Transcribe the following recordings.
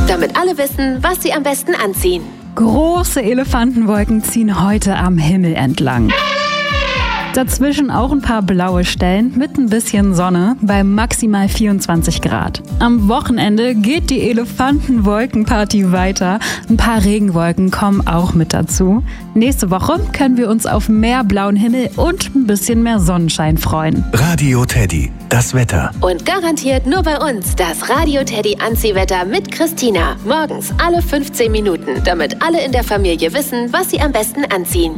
damit alle wissen, was sie am besten anziehen. Große Elefantenwolken ziehen heute am Himmel entlang. Dazwischen auch ein paar blaue Stellen mit ein bisschen Sonne bei maximal 24 Grad. Am Wochenende geht die Elefantenwolkenparty weiter. Ein paar Regenwolken kommen auch mit dazu. Nächste Woche können wir uns auf mehr blauen Himmel und ein bisschen mehr Sonnenschein freuen. Radio Teddy, das Wetter. Und garantiert nur bei uns das Radio Teddy Anziehwetter mit Christina. Morgens alle 15 Minuten, damit alle in der Familie wissen, was sie am besten anziehen.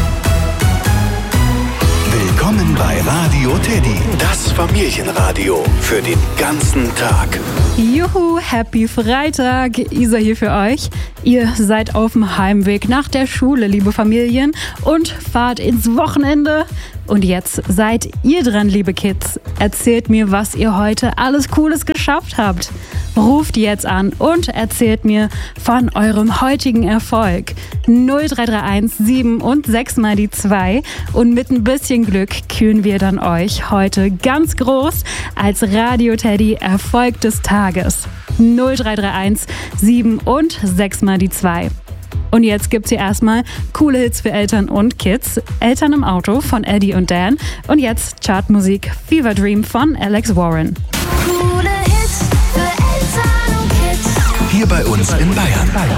Willkommen bei Radio Teddy, das Familienradio für den ganzen Tag. Juhu, happy Freitag, Isa hier für euch. Ihr seid auf dem Heimweg nach der Schule, liebe Familien, und fahrt ins Wochenende. Und jetzt seid ihr dran, liebe Kids. Erzählt mir, was ihr heute alles Cooles geschafft habt. Ruft jetzt an und erzählt mir von eurem heutigen Erfolg. 0331 7 und 6 mal die 2. Und mit ein bisschen Glück küren wir dann euch heute ganz groß als Radio Teddy Erfolg des Tages. 0331 7 und 6 mal die 2. Und jetzt gibt's hier erstmal coole Hits für Eltern und Kids. Eltern im Auto von Eddie und Dan. Und jetzt Chartmusik Fever Dream von Alex Warren. Coole Hits für Eltern und Kids. Hier bei uns in Bayern.